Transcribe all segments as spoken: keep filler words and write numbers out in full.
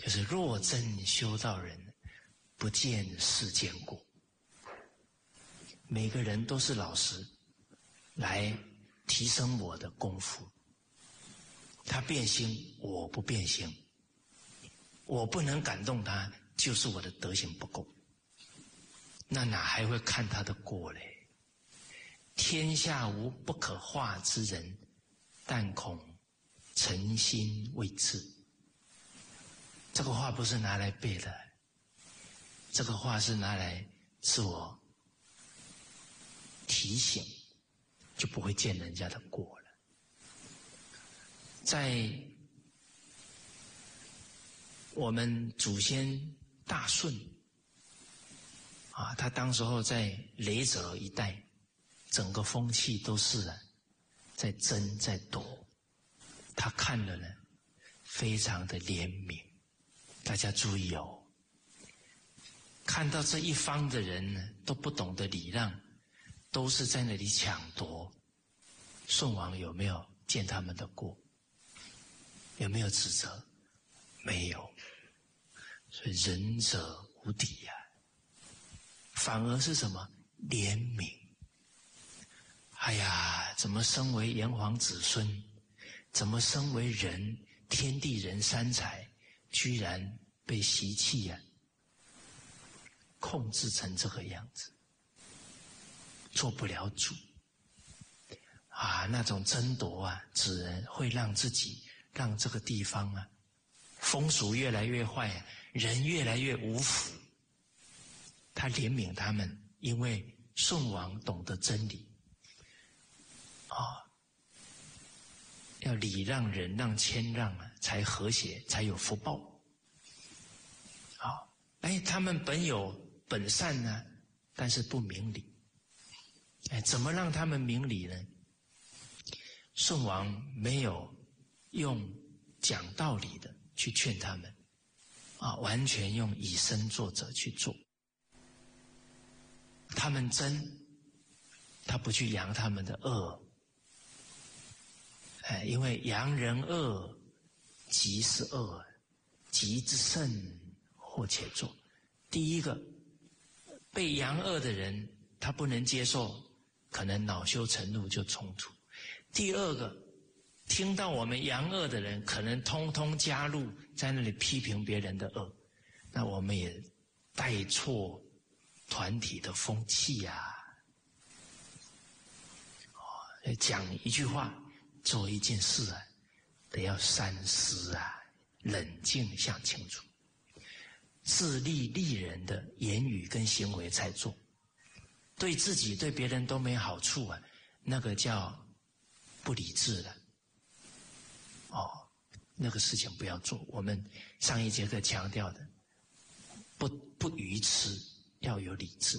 就是若真修道人，不见世间过。每个人都是老师，来提升我的功夫。他变心，我不变心，我不能感动他，就是我的德行不够。那哪还会看他的过嘞？天下无不可化之人，但恐诚心未至。这个话不是拿来背的，这个话是拿来自我提醒，就不会见人家的过了。在我们祖先大舜啊，他当时候在雷泽一带，整个风气都是啊，在争在夺。他看了呢，非常的怜悯。大家注意哦，看到这一方的人呢，都不懂得礼让，都是在那里抢夺。舜王有没有见他们的过？有没有指责？没有。所以仁者无敌呀、啊，反而是什么？怜悯。哎呀，怎么身为炎黄子孙，怎么身为人，天地人三才，居然被习气呀、啊、控制成这个样子，做不了主啊！那种争夺啊，只能会让自己，让这个地方啊，风俗越来越坏、啊，人越来越无福。他怜悯他们，因为舜王懂得真理啊，要礼让、忍让、谦让啊，才和谐，才有福报。好，哎，他们本有本善呢、啊，但是不明理。哎，怎么让他们明理呢？舜王没有用讲道理的去劝他们，啊，完全用以身作则去做。他们争，他不去扬他们的恶，哎，因为扬人恶，即是恶，即之甚，或且作。第一个，被扬恶的人，他不能接受，可能恼羞成怒就冲突。第二个，听到我们扬恶的人，可能通通加入在那里批评别人的恶，那我们也带错团体的风气呀、啊！哦，讲一句话，做一件事啊，得要三思啊，冷静想清楚，自利利人的言语跟行为才做，对自己对别人都没好处啊，那个叫不理智了。哦，那个事情不要做。我们上一节课强调的，不不愚痴，要有理智。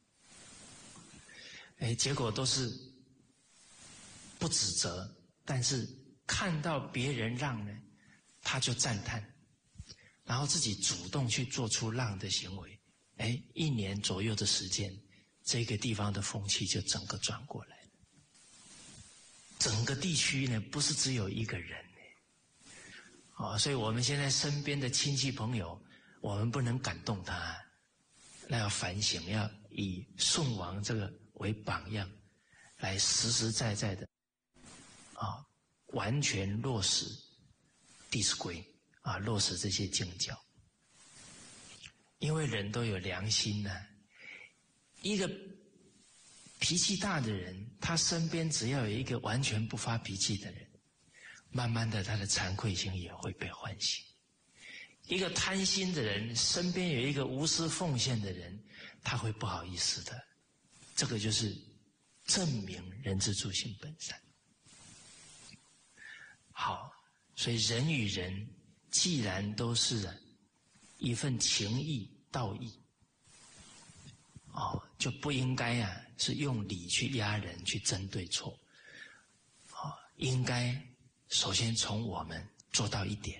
哎，结果都是不指责，但是看到别人让呢，他就赞叹，然后自己主动去做出让的行为。哎，一年左右的时间，这个地方的风气就整个转过来了。整个地区呢，不是只有一个人呢，哦，所以我们现在身边的亲戚朋友，我们不能感动他，那要反省，要以舜王这个为榜样，来实实在在的啊，完全落实《弟子规》啊，落实这些经教。因为人都有良心呢、啊，一个脾气大的人，他身边只要有一个完全不发脾气的人，慢慢的他的惭愧心也会被唤醒。一个贪心的人，身边有一个无私奉献的人，他会不好意思的。这个就是证明人之初性本善。好，所以人与人既然都是一份情义道义，哦，就不应该啊是用理去压人，去争对错。哦，应该首先从我们做到一点，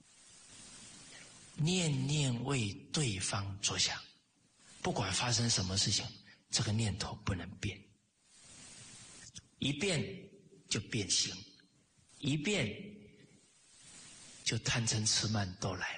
念念为对方着想，不管发生什么事情，这个念头不能变，一变就变形，一变就贪嗔痴慢都来了。